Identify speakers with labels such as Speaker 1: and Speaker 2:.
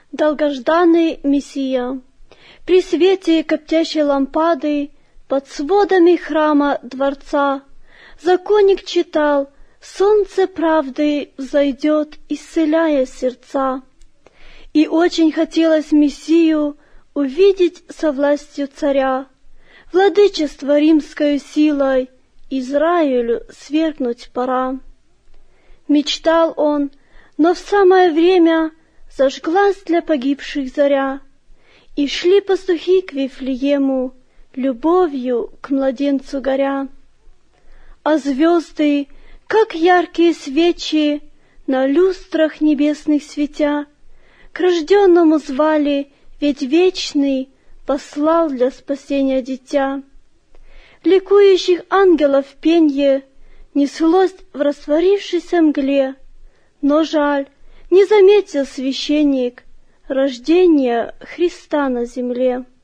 Speaker 1: Долгожданный Мессия. При свете коптящей лампады под сводами храма дворца законник читал: солнце правды взойдет, исцеляя сердца. И очень хотелось Мессию увидеть со властью царя, владычество римскою силой Израилю свергнуть пора. Мечтал он, но в самое время зажглась для погибших заря, и шли пастухи к Вифлеему, любовью к младенцу горя. А звезды, как яркие свечи, на люстрах небесных светя, к рожденному звали, ведь вечный послал для спасения дитя. Ликующих ангелов пенье неслось в растворившейся мгле, но жаль, не заметил священник рождения Христа на земле.